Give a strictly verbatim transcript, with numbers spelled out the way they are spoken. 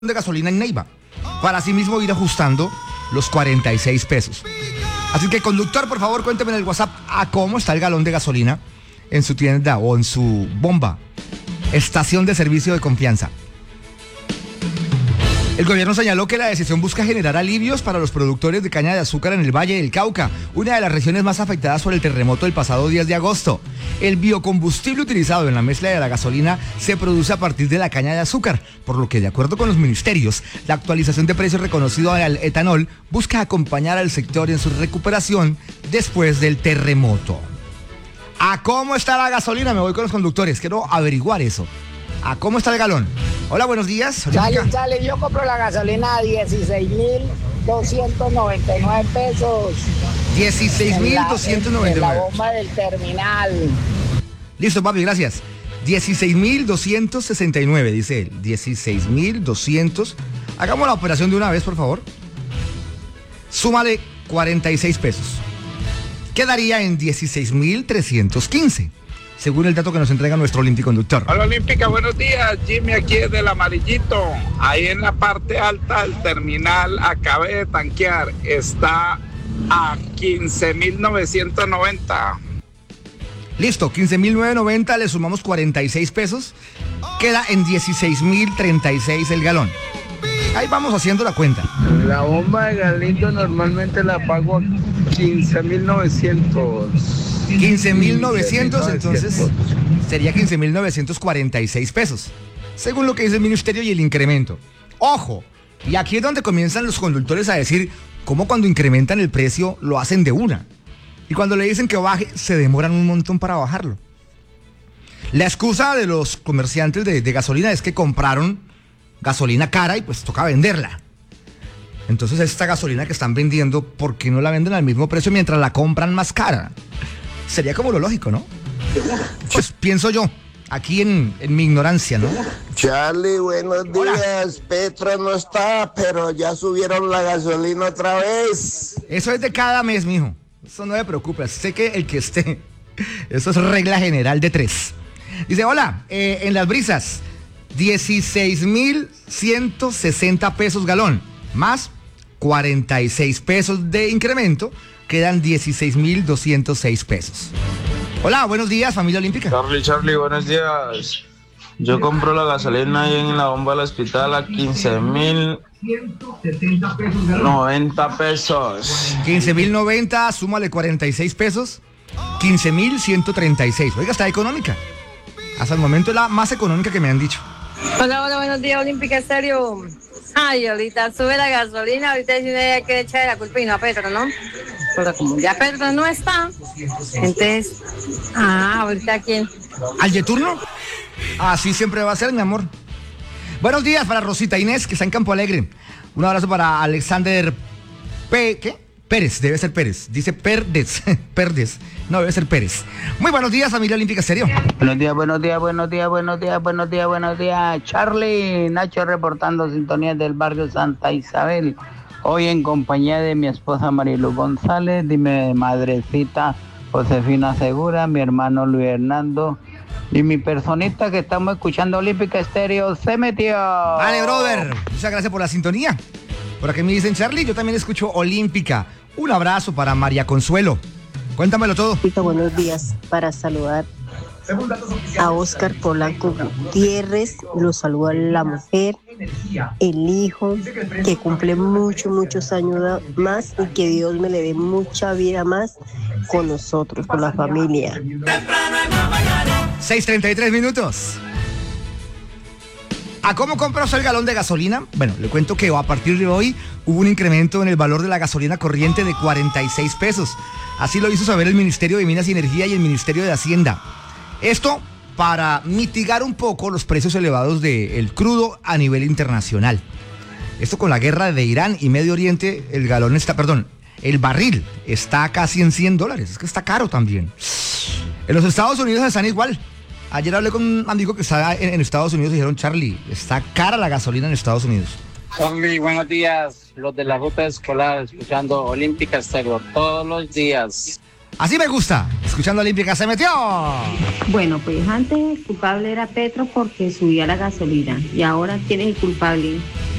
de gasolina en Neiva, para así mismo ir ajustando los cuarenta y seis pesos. Así que, conductor, por favor, cuénteme en el WhatsApp a cómo está el galón de gasolina en su tienda o en su bomba, estación de servicio de confianza. El gobierno señaló que la decisión busca generar alivios para los productores de caña de azúcar en el Valle del Cauca, una de las regiones más afectadas por el terremoto del pasado diez de agosto. El biocombustible utilizado en la mezcla de la gasolina se produce a partir de la caña de azúcar, por lo que, de acuerdo con los ministerios, la actualización de precios reconocido al etanol busca acompañar al sector en su recuperación después del terremoto. ¿A cómo está la gasolina? Me voy con los conductores, quiero averiguar eso. ¿A cómo está el galón? Hola, buenos días. Chale, chale, yo compro la gasolina a dieciséis mil doscientos noventa y nueve pesos. dieciséis mil doscientos noventa y nueve. En la bomba del terminal. Listo, papi, gracias. dieciséis mil doscientos sesenta y nueve, dice él. dieciséis mil doscientos. Hagamos la operación de una vez, por favor. Súmale cuarenta y seis pesos. Quedaría en dieciséis mil trescientos quince. Según el dato que nos entrega nuestro Olimpiconductor. Hola Olímpica, buenos días. Jimmy aquí es del Amarillito. Ahí en la parte alta del terminal acabé de tanquear. Está a quince mil novecientos noventa. Listo, quince mil novecientos noventa, le sumamos cuarenta y seis pesos. Queda en dieciséis mil treinta y seis el galón. Ahí vamos haciendo la cuenta. La bomba de Galindo normalmente la pago a quince mil novecientos. quince mil novecientos, entonces sería quince mil novecientos cuarenta y seis pesos, según lo que dice el ministerio y el incremento. ¡Ojo! Y aquí es donde comienzan los conductores a decir cómo cuando incrementan el precio lo hacen de una. Y cuando le dicen que baje, se demoran un montón para bajarlo. La excusa de los comerciantes de, de gasolina es que compraron gasolina cara y pues toca venderla. Entonces esta gasolina que están vendiendo, ¿por qué no la venden al mismo precio mientras la compran más cara? Sería como lo lógico, ¿no? Pues pienso yo, aquí en, en mi ignorancia, ¿no? Charlie, buenos días. Hola. Petro no está, pero ya subieron la gasolina otra vez. Eso es de cada mes, mijo. Eso no me preocupa. Sé que el que esté, eso es regla general de tres. Dice, hola, eh, en Las Brisas, dieciséis mil ciento sesenta pesos galón, más cuarenta y seis pesos de incremento, quedan dieciséis mil doscientos seis pesos. Hola, buenos días, familia olímpica. Charlie, Charlie, buenos días. Yo compro la gasolina ahí en la bomba del hospital a quince mil noventa pesos. quince mil noventa, súmale cuarenta y seis pesos, quince mil ciento treinta y seis. Oiga, está económica. Hasta el momento es la más económica que me han dicho. Hola, hola, buenos días, Olímpica Estéreo. Ay, ahorita sube la gasolina, ahorita es una idea que echar la culpa y no a Petro, ¿no? Pero como ya Petro no está, entonces, ah, ahorita ¿quién? ¿Al de turno? Así siempre va a ser, mi amor. Buenos días para Rosita Inés, que está en Campo Alegre. Un abrazo para Alexander P... ¿qué? Pérez, debe ser Pérez. Dice Pérez, Pérez. No, debe ser Pérez. Muy buenos días, familia olímpica serio. Buenos días, buenos días, buenos días, buenos días, buenos días, buenos días. Charlie, Nacho reportando sintonía del barrio Santa Isabel. Hoy en compañía de mi esposa Marilu González, de mi madrecita Josefina Segura, mi hermano Luis Hernando y mi personita que estamos escuchando Olímpica Estéreo se metió. Vale, brother. Muchas gracias por la sintonía. Por aquí me dicen, Charlie, yo también escucho Olímpica. Un abrazo para María Consuelo. Cuéntamelo todo. Buenos días, para saludar a Oscar Polanco Gutiérrez, lo saluda la mujer, el hijo, que cumple muchos, muchos años más y que Dios me le dé mucha vida más con nosotros, con la familia. seis treinta y tres minutos. ¿A cómo compras el galón de gasolina? Bueno, le cuento que a partir de hoy hubo un incremento en el valor de la gasolina corriente de cuarenta y seis pesos. Así lo hizo saber el Ministerio de Minas y Energía y el Ministerio de Hacienda. Esto para mitigar un poco los precios elevados del crudo a nivel internacional. Esto con la guerra de Irán y Medio Oriente, el galón está, perdón, el barril está casi en cien dólares. Es que está caro también. En los Estados Unidos están igual. Ayer hablé con un amigo que está en, en Estados Unidos y dijeron, Charlie, está cara la gasolina en Estados Unidos. Charlie, buenos días. Los de la ruta escolar, escuchando Olímpica Estéreo todos los días. Así me gusta, escuchando Olímpica se metió. Bueno, pues antes el culpable era Petro porque subía la gasolina y ahora ¿quién es el culpable?